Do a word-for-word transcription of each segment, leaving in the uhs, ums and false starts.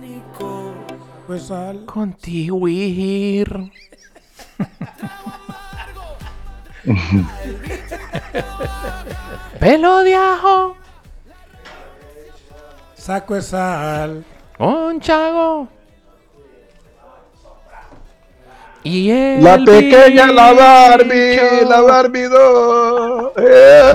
Pues sal. Contigo ir. Pelo de ajo. Saco de sal. Un chago. Y el La pequeña, bicho. la Barbie, la Barbie dos. Eh.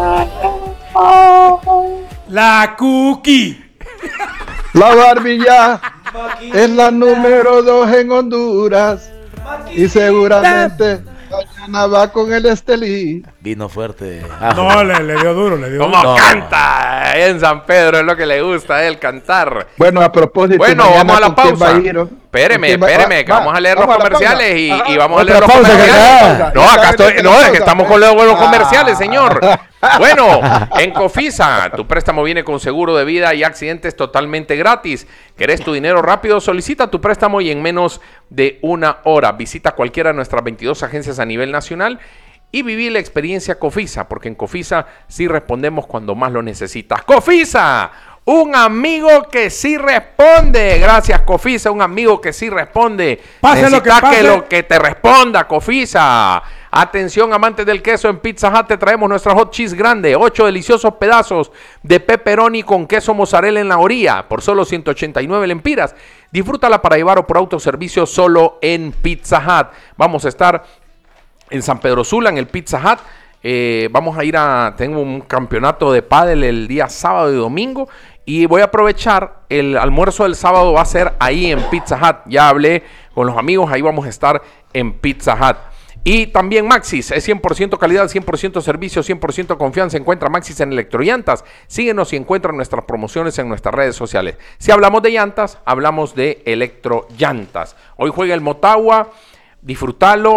La cookie. La Barbie ya es la número dos en Honduras. Y seguramente mañana va con el Estelí. Vino fuerte. No, le, le dio duro, le dio ¿Cómo duro. No. canta? En San Pedro es lo que le gusta a él cantar. Bueno, a propósito, Bueno, mañana vamos a la ¿con quién va pausa. a ir, oh? Espéreme, ¿Con quién va- espéreme, que va- vamos a leer vamos los a la comerciales pausa. y, Ah, y vamos a otra leer los pausa que comerciales. acá. No, acá estoy, Está no, bien, es que estamos con los los Ah. comerciales, señor. Bueno, en Cofisa, tu préstamo viene con seguro de vida y accidentes totalmente gratis. ¿Querés tu dinero rápido? Solicita tu préstamo y en menos de una hora. Visita cualquiera de nuestras veintidós agencias a nivel nacional y viví la experiencia Cofisa, porque en Cofisa sí respondemos cuando más lo necesitas. ¡Cofisa! Un amigo que sí responde. Gracias, Cofisa. Un amigo que sí responde. Pase lo que Necesitas pase. que lo que te responda, Cofisa. Atención, amantes del queso, en Pizza Hut te traemos nuestra hot cheese grande. Ocho deliciosos pedazos de pepperoni con queso mozzarella en la orilla por solo ciento ochenta y nueve lempiras. Disfrútala para llevar o por autoservicio solo en Pizza Hut. Vamos a estar en San Pedro Sula, en el Pizza Hut. Eh, vamos a ir a... Tengo un campeonato de pádel el día sábado y domingo. Y voy a aprovechar, el almuerzo del sábado va a ser ahí en Pizza Hut. Ya hablé con los amigos, ahí vamos a estar en Pizza Hut. Y también Maxis, es cien por ciento calidad, cien por ciento servicio, cien por ciento confianza. Encuentra Maxis en Electrollantas. Síguenos y encuentra nuestras promociones en nuestras redes sociales. Si hablamos de llantas, hablamos de Electrollantas. Hoy juega el Motagua, disfrútalo.